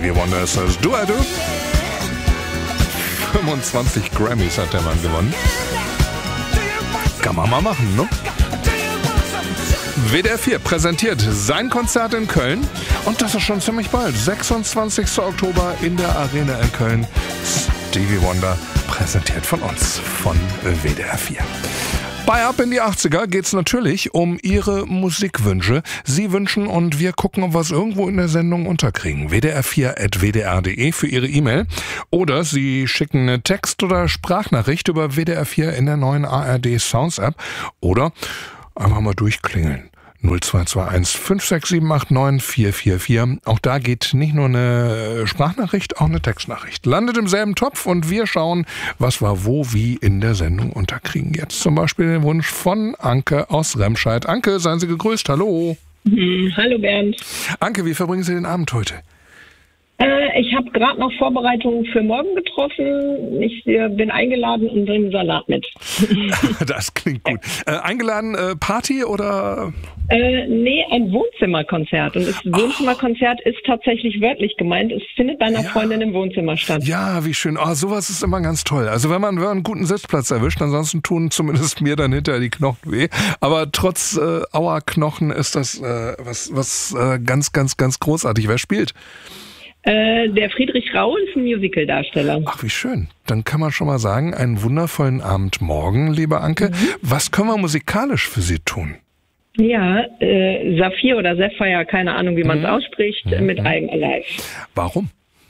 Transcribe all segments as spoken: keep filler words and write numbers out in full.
Stevie Wonder ist das. Do I Do? fünfundzwanzig Grammys hat der Mann gewonnen. Kann man mal machen, ne? W D R vier präsentiert sein Konzert in Köln und das ist schon ziemlich bald. sechsundzwanzigsten Oktober in der Arena in Köln. Stevie Wonder präsentiert von uns, von W D R vier. Bei Ab in die achtziger geht's natürlich um Ihre Musikwünsche. Sie wünschen und wir gucken, ob wir es irgendwo in der Sendung unterkriegen. w d r vier at w d r punkt d e für Ihre E-Mail. Oder Sie schicken eine Text- oder Sprachnachricht über W D R vier in der neuen A R D Sounds App. Oder einfach mal durchklingeln. null zwei zwei eins fünf sechs sieben acht neun vier vier vier. Auch da geht nicht nur eine Sprachnachricht, auch eine Textnachricht. Landet im selben Topf und wir schauen, was wir wo wie in der Sendung unterkriegen. Jetzt zum Beispiel den Wunsch von Anke aus Remscheid. Anke, seien Sie gegrüßt. Hallo. Hm, hallo Bernd. Anke, wie verbringen Sie den Abend heute? Äh, ich habe gerade noch Vorbereitungen für morgen getroffen. Ich äh, bin eingeladen und bringe Salat mit. Das klingt gut. Äh, eingeladen, äh, Party oder? Äh, nee, ein Wohnzimmerkonzert. Und das Wohnzimmerkonzert ist tatsächlich wörtlich gemeint. Es findet bei einer Ja. Freundin im Wohnzimmer statt. Ja, wie schön. Oh, sowas ist immer ganz toll. Also wenn man, wenn man einen guten Sitzplatz erwischt, ansonsten tun zumindest mir dann hinterher die Knochen weh. Aber trotz äh, Auerknochen ist das äh, was, was äh, ganz, ganz, ganz großartig. Wer spielt? Äh, der Friedrich Raul ist ein Musicaldarsteller. Ach, wie schön. Dann kann man schon mal sagen, einen wundervollen Abend morgen, liebe Anke. Mhm. Was können wir musikalisch für Sie tun? Ja, äh, Saphir oder Sapphire, keine Ahnung, wie man es Mhm. ausspricht, Mhm. mit I'm Alive. Warum?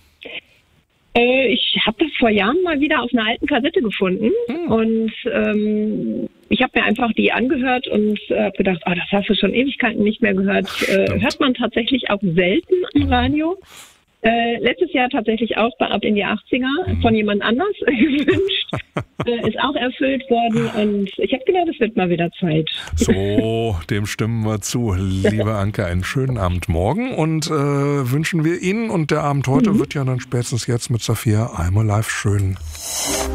Äh, ich habe das vor Jahren mal wieder auf einer alten Kassette gefunden Mhm. und ähm, ich habe mir einfach die angehört und äh, habe gedacht, oh, das hast du schon Ewigkeiten nicht mehr gehört. Äh, hört man tatsächlich auch selten am Radio. Äh, letztes Jahr tatsächlich auch bei Ab in die achtziger von jemand anders gewünscht. äh, ist auch erfüllt worden und ich habe gedacht, es wird mal wieder Zeit. So, dem stimmen wir zu. Liebe Anke, einen schönen Abend morgen und äh, wünschen wir Ihnen. Und der Abend heute mhm. wird ja dann spätestens jetzt mit Saphir I'm Alive schön.